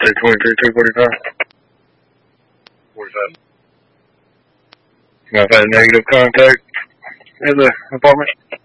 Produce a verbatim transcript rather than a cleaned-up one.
Day twenty-three, two forty-five. forty-five. You know, I've had negative contact at the apartment.